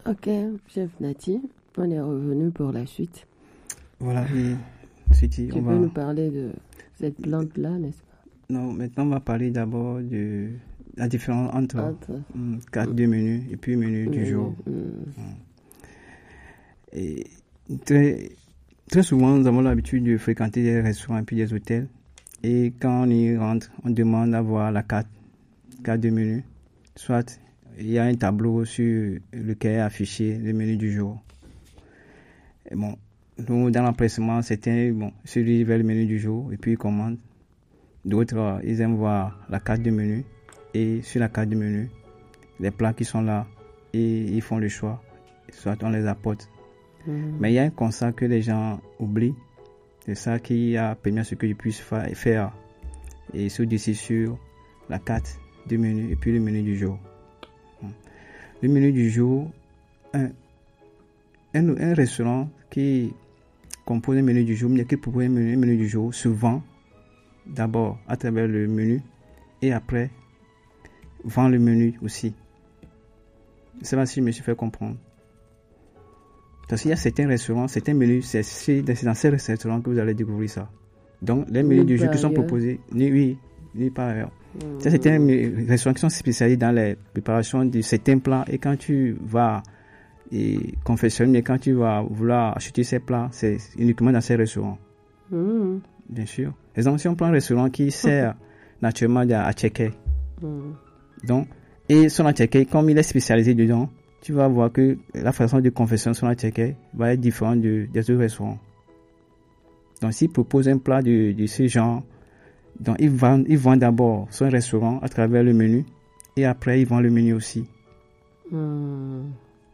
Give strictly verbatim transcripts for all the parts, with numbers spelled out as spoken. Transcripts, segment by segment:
Ok, chef Nati, on est revenu pour la suite. Voilà, oui. Suite, tu on peux va... nous parler de cette plante-là, n'est-ce pas? Non, maintenant on va parler d'abord de la différence entre, entre... Mm, quatre mm. deux menus et puis menu mm. du jour. Mm. Mm. Et très, très souvent, nous avons l'habitude de fréquenter des restaurants et puis des hôtels. Et quand on y rentre, on demande à voir la carte, carte de menu. Soit il y a un tableau sur lequel est affiché le menu du jour. Et bon, nous, dans l'empressement, certains, bon, celui vers le menu du jour et puis ils commandent. D'autres, ils aiment voir la carte de menu. Et sur la carte de menu, les plats qui sont là, et ils font le choix. Soit on les apporte. Mmh. Mais il y a un constat que les gens oublient. C'est ça qui a permis à ce que je puisse fa- faire. Et se décider sur la carte de menu et puis le menu du jour. Le menu du jour, un, un, un restaurant qui compose un menu du jour, qui propose un menu, un menu du jour, se vend d'abord à travers le menu et après vend le menu aussi. C'est là si je me suis fait comprendre. Parce qu'il y a certains restaurants, certains menus, c'est, c'est dans ces restaurants que vous allez découvrir ça. Donc, les menus du jour qui sont proposés, ni oui, ni par ailleurs. Mmh. C'est certains restaurants qui sont spécialisés dans les préparations de certains plats et quand tu vas et confectionner, quand tu vas vouloir acheter ces plats, c'est uniquement dans ces restaurants. Mmh. Bien sûr. Exemple, si on prend un restaurant qui sert naturellement à checker, mmh. donc, et son checker, comme il est spécialisé dedans, tu vas voir que la façon de confectionner son checker va être différente de, des autres restaurants. Donc, s'il propose un plat de, de ce genre, donc il vend, il vend d'abord son restaurant à travers le menu et après il vend le menu aussi. Mmh.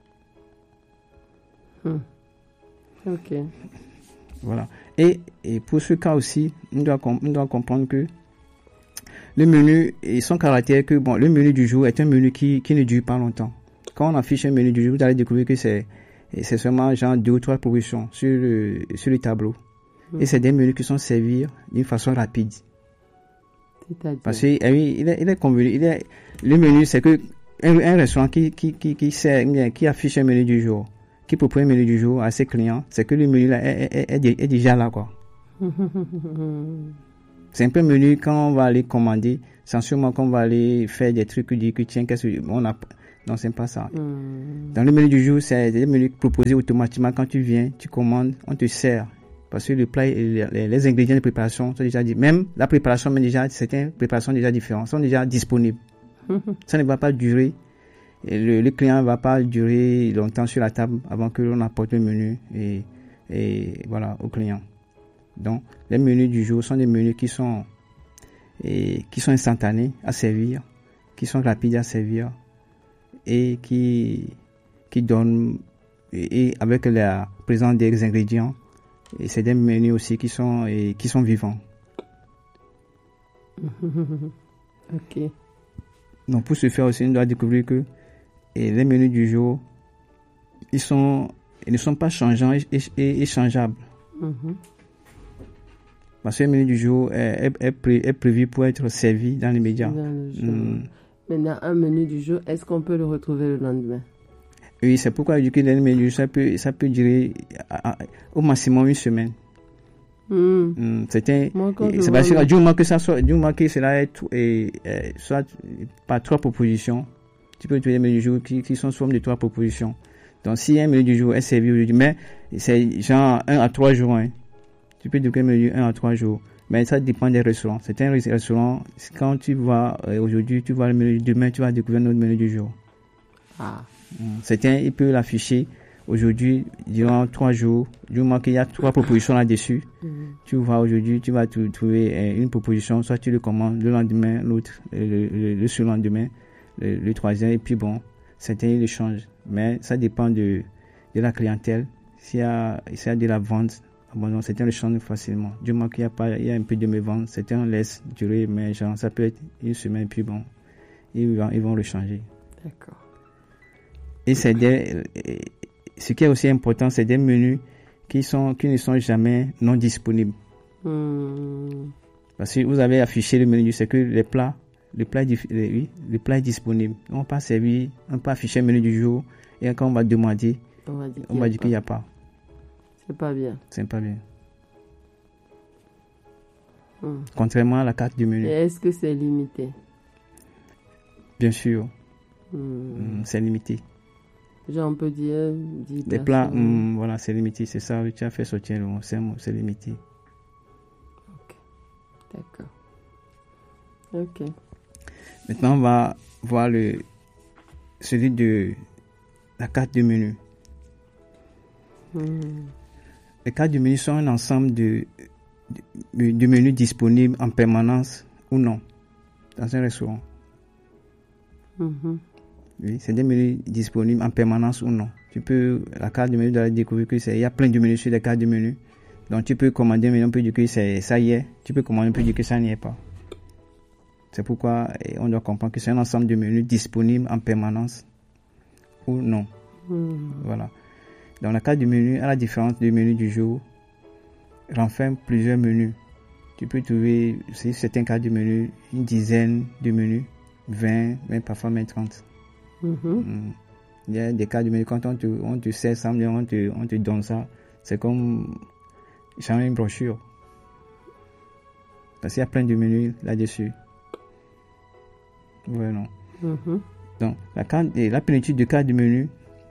Mmh. Ok. Voilà. Et, et pour ce cas aussi, on doit, on doit comprendre que le menu et son caractère, que bon, le menu du jour est un menu qui, qui ne dure pas longtemps. Quand on affiche un menu du jour, vous allez découvrir que c'est, c'est seulement genre deux ou trois propositions sur le, sur le tableau. Mmh. Et c'est des menus qui sont servis d'une façon rapide. C'est-à-dire? Parce que eh oui, il est, il est convenu. Il est, le menu, c'est que un, un restaurant qui, qui, qui, qui, sert, qui affiche un menu du jour, qui propose un menu du jour à ses clients, c'est que le menu là est, est, est, est, est déjà là, quoi. C'est un peu menu quand on va aller commander, sans sûrement qu'on va aller faire des trucs, dire que tiens, qu'est-ce qu'on a. Non, c'est pas ça. Mm. Dans le menu du jour, c'est des menus proposés automatiquement quand tu viens, tu commandes, on te sert. Parce que le plat, les, les ingrédients de préparation sont déjà dit. Même la préparation, mais déjà, certaines préparations déjà différentes, sont déjà disponibles. Ça ne va pas durer. Et le, le client ne va pas durer longtemps sur la table avant que l'on apporte le menu et, et voilà, au client. Donc, les menus du jour sont des menus qui sont, et, qui sont instantanés à servir, qui sont rapides à servir et qui, qui donnent, et, et avec la présence des ingrédients, et c'est des menus aussi qui sont, et, qui sont vivants. Ok. Donc, pour ce faire aussi, on doit découvrir que et les menus du jour, ils, sont, ils ne sont pas changeants et, et, et échangeables. Mm-hmm. Parce que le menu du jour est, est, est, pré, est prévu pour être servi dans les médias. Mm. Maintenant, un menu du jour, est-ce qu'on peut le retrouver le lendemain? Oui, c'est pourquoi je dis que le menu du jour, ça peut, ça peut durer à, à, au maximum une semaine. Mm. Mm, c'est un, c'est parce que du moment que ça soit, du moment que cela est, et, et, soit par trois propositions, tu peux trouver des menus du jour qui, qui sont sous forme de trois propositions. Donc, si un menu du jour est servi aujourd'hui, mais c'est genre un à trois jours, hein. Tu peux trouver un menu un à trois jours. Mais ça dépend des restaurants. C'est un restaurant, quand tu vas euh, aujourd'hui, tu vois le menu, demain, tu vas découvrir notre menu du jour. Ah. C'est un, il peut l'afficher aujourd'hui, durant trois jours, du moment qu'il y a trois propositions là-dessus. Mm-hmm. Tu vois aujourd'hui, tu vas trouver euh, une proposition, soit tu le commandes le lendemain, l'autre, le, le, le surlendemain, le, le troisième, et puis bon, c'est un échange. Mais ça dépend de, de la clientèle. S'il y a, s'il y a de la vente, bon, non, c'est un échange facilement. Du moment qu'il y a pas, il y a un peu de mévente, c'est un laisse durer, mais genre, ça peut être une semaine, puis bon, ils vont, ils vont le changer. D'accord. Et c'est des, ce qui est aussi important, c'est des menus qui sont, qui ne sont jamais non disponibles. Mm. Parce que vous avez affiché le menu, c'est que les plats, le plat, oui, le plat est disponible. On peut servir, on peut afficher le menu du jour Et quand on va demander, On va dire on va dire qu'il n'y a pas. C'est pas bien. C'est pas bien. Hum. Contrairement à la carte du Et menu. est-ce que c'est limité? Bien sûr, Hum. hum, c'est limité. Genre, on peut dire dix Les plats, personnes. hum, voilà, c'est limité. C'est ça, tu as fait sortir le mot. C'est c'est limité. D'accord. Ok. Maintenant, on va voir le, celui de la carte de menu. Hum. Les cartes de menu sont un ensemble de, de, de menus disponibles en permanence ou non dans un restaurant. Mhm. Oui, c'est des menus disponibles en permanence ou non. Tu peux, la carte de menu, tu dois découvrir que c'est, il y a plein de menus sur les cartes de menu. Donc tu peux commander un menu, on peut dire que c'est, ça y est. Tu peux commander, on peut dire que ça n'y est pas. C'est pourquoi eh, on doit comprendre que c'est un ensemble de menus disponibles en permanence ou non. Mhm. Voilà. Dans la carte du menu, à la différence du menu du jour, renferme plusieurs menus. Tu peux trouver, sur certains cartes du menu, une dizaine de menus, vingt, même parfois même trente. Mhm. Mm. Il y a des cartes du menu, quand on te, on te sert ça, on te, on te donne ça, c'est comme changer une brochure. Parce qu'il y a plein de menus là-dessus. Ouais, non. Mhm. Donc, la, carte, la plénitude de carte du menu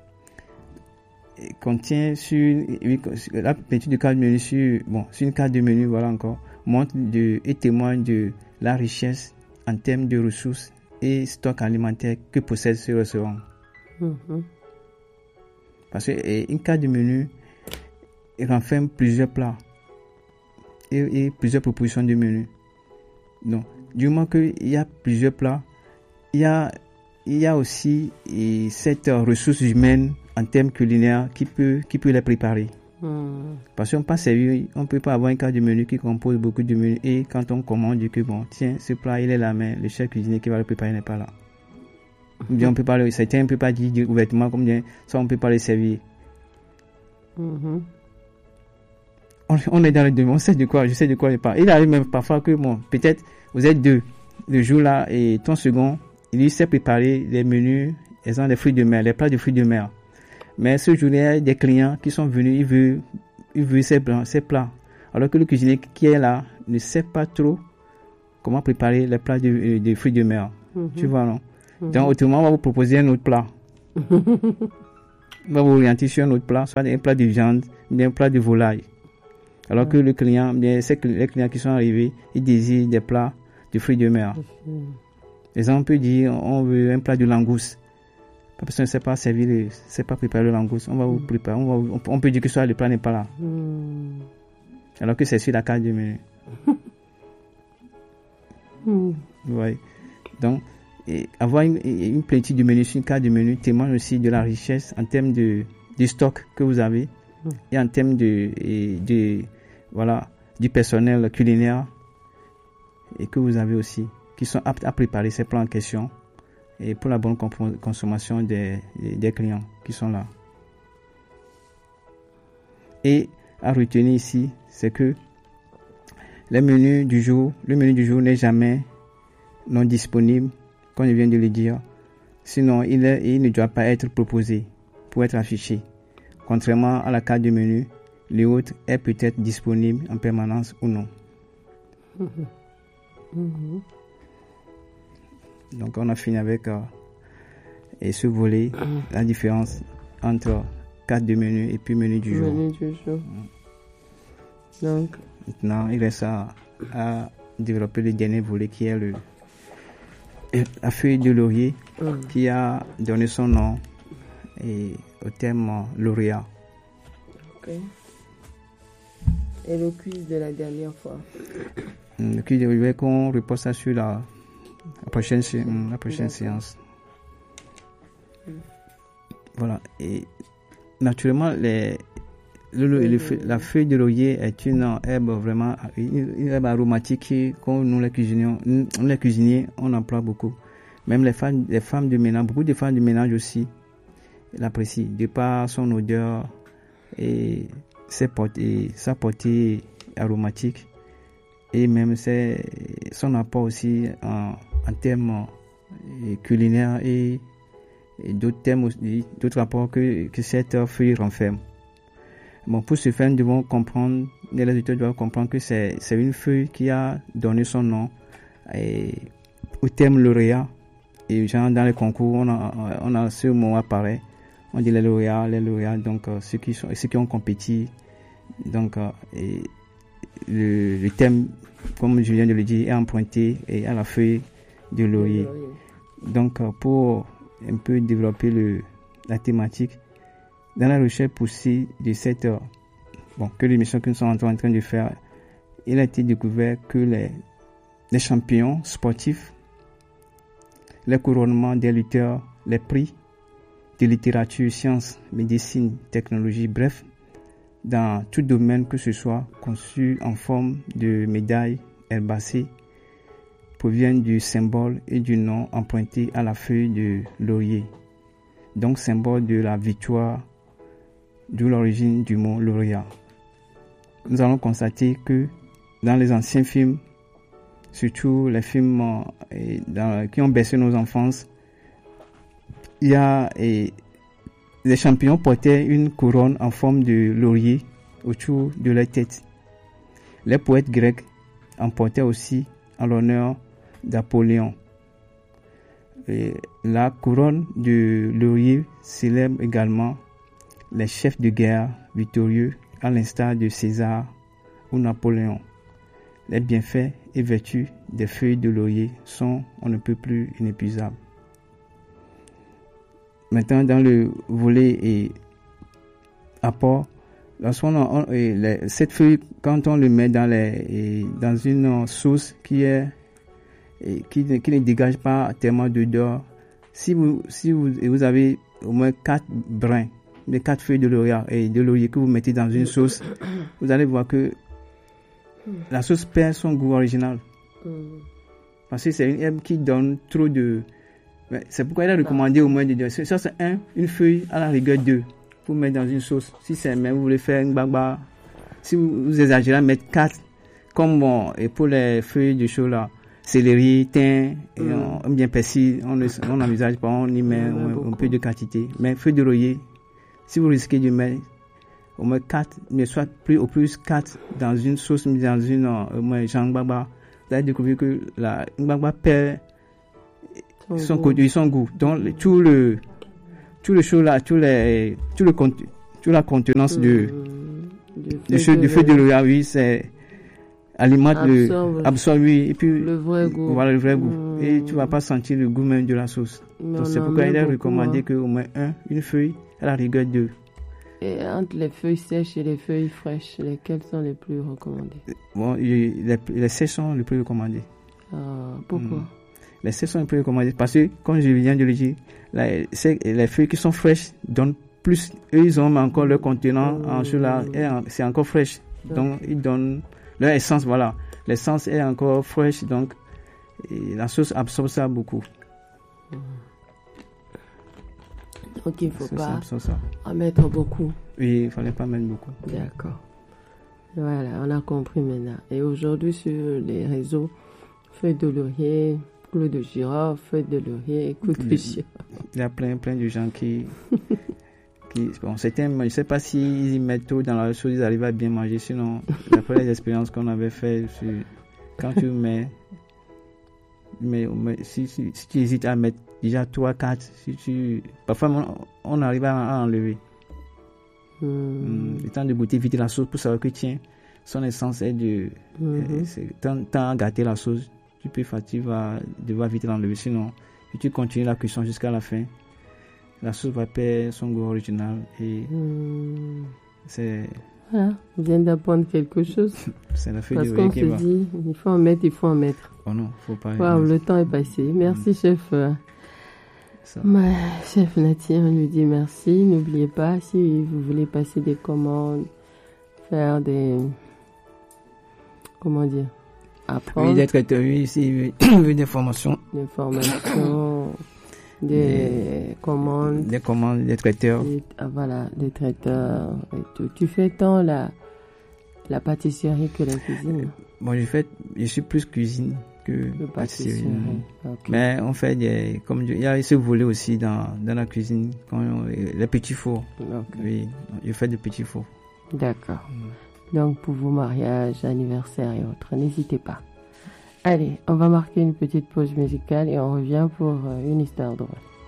contient sur la plénitude de carte du menu sur, bon, sur une carte de menu, voilà encore, montre de, et témoigne de la richesse en termes de ressources et stock alimentaire que possède ce restaurant. Mhm. Parce qu'une carte de menu renferme plusieurs plats et, et plusieurs propositions de menu. Donc, du moment qu'il y a plusieurs plats, il y a, il y a aussi et, cette ressource humaine en termes culinaires qui peut, qui peut les préparer. Mhm. Parce qu'on ne peut pas avoir une carte de menu qui compose beaucoup de menus et quand on commande, on dit que bon, tiens, ce plat, il est là, mais le chef cuisinier qui va le préparer n'est pas là. Ou bien on peut pas le, certains ne peuvent pas dire ouvertement comme bien, ça on ne peut pas le servir. Mhm. On, on est dans le domaine, on sait de quoi, je sais de quoi il parle. Il arrive même parfois que bon, peut-être vous êtes deux le jour là et ton second, il lui sait préparer les menus, exemple des fruits de mer, les plats de fruits de mer. Mais ce jour-là, il y a des clients qui sont venus, ils veulent, ils veulent ces, ces plats. Alors que le cuisinier qui est là ne sait pas trop comment préparer les plats de, de fruits de mer. Mhm. Tu vois, non? Mhm. Donc, autrement, on va vous proposer un autre plat. On va vous orienter sur un autre plat, soit un plat de viande, bien un plat de volaille. Alors que le client, bien, c'est que les clients qui sont arrivés, ils désirent des plats de fruits de mer. Mhm. Exemple, on peut dire, on veut un plat de langouste. Parce qu'on ne sait pas servir, ne sait pas préparer le langouste. On va vous préparer, on, va vous, on peut dire que soit le plat n'est pas là. Mhm. Alors que c'est sur la carte du menu. Mhm. Ouais. Donc, et avoir une, une plénitude du menu sur une carte du menu témoigne aussi de la richesse en termes de, de stock que vous avez Mhm. et en termes de, et de, voilà, du personnel culinaire et que vous avez aussi, qui sont aptes à préparer ces plats en question et pour la bonne comp- consommation des, des clients qui sont là. Et à retenir ici, c'est que le menu du jour, le menu du jour n'est jamais non disponible, comme je viens de le dire. Sinon, il, est, il ne doit pas être proposé pour être affiché. Contrairement à la carte du menu, le hôte est peut-être disponible en permanence ou non. Mhm. Donc, on a fini avec euh, et ce volet, la différence entre carte de menu et puis menu du jour. Menu du jour. Donc, Maintenant, il reste à, à développer le dernier volet qui est le, la feuille de laurier mhm. qui a donné son nom et, au thème euh, lauréat. Ok. Et le quiz de la dernière fois. Le quiz de lauréat qu'on repose ça sur la, la prochaine, sé- la prochaine séance. Mm. Voilà. Et naturellement, les, le, le, le feu- la feuille de laurier est une herbe vraiment, une, une herbe aromatique qui, comme nous les cuisiniers, nous les cuisiniers, on emploie beaucoup. Même les femmes, les femmes de ménage, beaucoup de femmes de ménage aussi l'apprécient de par son odeur et, ses portées, et sa portée aromatique et même ses, son apport aussi en, en termes euh, culinaires et, et d'autres thèmes aussi, d'autres rapports que, que cette feuille renferme. Bon, pour ce faire, nous devons comprendre, les auditeurs doivent comprendre que c'est, c'est une feuille qui a donné son nom et, au thème lauréat. Et genre dans les concours, on a, on a ce mot apparaît. On dit les lauréats, les lauréats, donc euh, ceux qui sont, ceux qui ont compétit. Donc, euh, et le, le thème, comme je viens de le dire, est emprunté et à la feuille de laurier. Donc, euh, pour un peu développer le, la thématique, dans la recherche poussée de cette, euh, bon, que l'émission que nous sommes en train de faire, il a été découvert que les, les champions sportifs, les couronnements des lutteurs, les prix de littérature, sciences, médecine, technologie, bref, dans tout domaine que ce soit conçu en forme de médaille herbacée, proviennent du symbole et du nom emprunté à la feuille de laurier, donc symbole de la victoire, d'où l'origine du mot lauréat. Nous allons constater que dans les anciens films, surtout les films euh, dans, qui ont bercé nos enfances, il y a et, les champions portaient une couronne en forme de laurier autour de leur tête. Les poètes grecs en portaient aussi en l'honneur d'Apollon. Et la couronne de laurier célèbre également les chefs de guerre victorieux, à l'instar de César ou Napoléon. Les bienfaits et vertus des feuilles de laurier sont on ne peut plus inépuisables. Maintenant, dans le volet et apport, lorsqu'on a, on, et les, cette feuille, quand on le met dans, les, et dans une sauce qui est et qui, qui ne dégage pas tellement d'odeur, si vous si vous, vous avez au moins quatre brins, les quatre feuilles de laurier et de laurier que vous mettez dans une sauce, vous allez voir que la sauce perd son goût original. Parce que c'est une herbe qui donne trop de... C'est pourquoi il a recommandé au moins de deux. Ça, c'est un, une feuille à la rigueur deux pour mettre dans une sauce. Si c'est même, vous voulez faire une bagba, si vous, vous exagérez, mettre quatre, comme bon, et pour les feuilles de chou là, céleri, thym, et mm. on, bien persil, on n'envisage pas, on y met mm, un, un peu de quantité. Mais feuille de laurier, si vous risquez de mettre au moins quatre, mais soit plus au plus quatre dans une sauce, dans une, au moins, genre bagba, vous allez découvrir que la bagba perd son goût. son goût. Donc le, tout le tout le show là, tout les tout le toute la contenance mmh, de du feu de, de, feu de laurier, oui, c'est alimente absorbe, le absorbe oui, et puis le vrai goût. Voilà le vrai goût. Mmh. Et tu vas pas sentir le goût même de la sauce. Mais donc c'est pourquoi il est recommandé hein. que au moins un une feuille à la rigueur deux. Et entre les feuilles sèches et les feuilles fraîches, lesquelles sont les plus recommandées? Bon, les, les sèches sont les plus recommandées. Ah, pourquoi? Mmh. Les sèches sont les plus recommandées parce que, comme je viens de le dire, les, les feuilles qui sont fraîches donnent plus. Eux, ils ont encore leur contenant mmh. en cela, c'est encore fraîche. Donc, okay. ils donnent leur essence, voilà. L'essence est encore fraîche, donc et la sauce absorbe ça beaucoup. Mmh. Donc, il ne faut pas en mettre beaucoup. Oui, il ne fallait pas mettre beaucoup. D'accord. Voilà, on a compris maintenant. Et aujourd'hui, sur les réseaux, feuilles de laurier, clou de girofle, feuille de laurier, clou de girofle. Il y a plein, plein de gens qui... qui bon, certains, je ne sais pas s'ils y mettent tout dans la chose, ils arrivent à bien manger. Sinon, d'après les expériences qu'on avait faites, quand tu mets... Mais, mais si, si, si tu hésites à mettre déjà trois, quatre, si tu... parfois on, on arrive à, à enlever. Mm. Mm, le temps de goûter vite la sauce pour savoir que tiens, son essence est de... Mm-hmm. C'est, tant, tant à gâter la sauce, tu peux tu vas devoir vite l'enlever. Sinon, si tu continues la cuisson jusqu'à la fin, la sauce va perdre son goût original et mm. c'est... Voilà, on vient d'apprendre quelque chose. C'est la feuille Parce de qu'on se va. dit, il faut en mettre, il faut en mettre. Oh non, faut pas. Wow, le temps est passé. Merci, mmh. chef. Ouais, chef Nati, on lui dit merci. N'oubliez pas, si vous voulez passer des commandes, faire des... Comment dire apprendre. Oui, des traiteurs, oui, si vous voulez des formations. Des formations... Des commandes. Des commandes, des traiteurs. Des, ah, voilà, des traiteurs et tout. Tu fais tant la, la pâtisserie que la cuisine? Bon, je fais, je suis plus cuisine que que Le pâtisserie. Okay. Mais on fait des, comme il y a ce volet aussi dans, dans la cuisine, quand on, les petits fours. Okay. Oui, je fais des petits fours. D'accord. Mm. Donc pour vos mariages, anniversaires et autres, n'hésitez pas. Allez, on va marquer une petite pause musicale et on revient pour une histoire drôle.